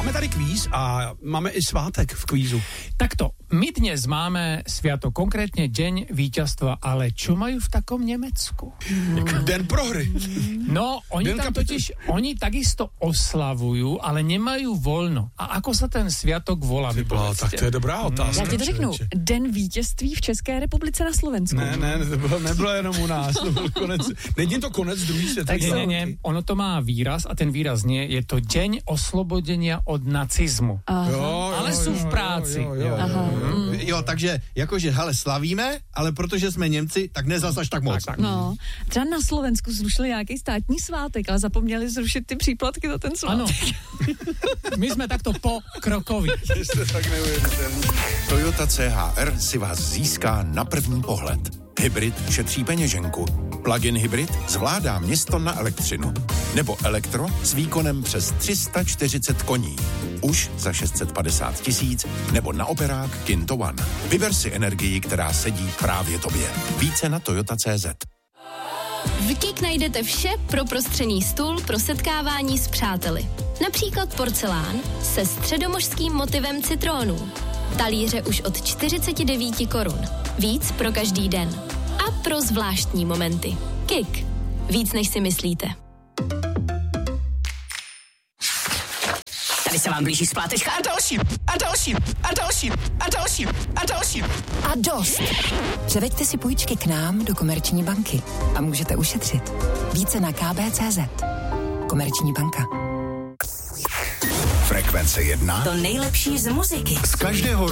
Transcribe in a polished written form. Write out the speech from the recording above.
Máme tady kvíz a máme i svátek v kvízu. Takto, my dnes máme sviatok, konkrétne deň víťazstva, ale čo majú v takom Nemecku? Den prohry. No, oni tam totiž, oni takisto oslavujú, ale nemajú voľno. A ako sa ten sviatok volá? Tak to je dobrá otázka. Já ti to řeknu. Den vítězství v České republice na Slovensku. Ne, to nebylo jenom u nás. To byl konec. Není to konec druhý světový války? Nie. Ono to má výraz a ten výraz nie, je to deň oslobodenia od nacizmu. Ale sú v práci. Jo, takže jakože, hele, slavíme, ale protože jsme Němci, tak nezas až tak moc. Tak. No, třeba na Slovensku zrušili nějaký státní svátek, ale zapomněli zrušit ty příplatky za ten svátek. Ano. My jsme takto po krokovi. Jste tak neuvěřitelný. Toyota CHR si vás získá na první pohled. Hybrid šetří peněženku. Plug-in hybrid zvládá město na elektřinu. Nebo elektro s výkonem přes 340 koní. Už za 650 000 nebo na operák Kinto One. Vyber si energii, která sedí právě tobě. Více na Toyota.cz. V KIK najdete vše pro prostřený stůl pro setkávání s přáteli. Například porcelán se středomořským motivem citrónů. Talíře už od 49 korun. Víc pro každý den. A pro zvláštní momenty. KIK. Víc, než si myslíte. Tady se vám blíží splátečka a další. A dost. Převeďte si půjčky k nám do Komerční banky a můžete ušetřit. Více na kb.cz. Komerční banka. Frekvence 1. To nejlepší z muziky. Z každého